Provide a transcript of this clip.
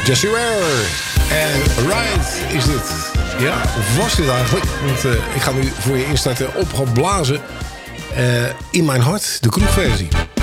Jessie Ware. En Right is dit. Ja, of was dit eigenlijk? Want ik ga nu voor je instarten op gaan blazen. In mijn hart, de kroegversie.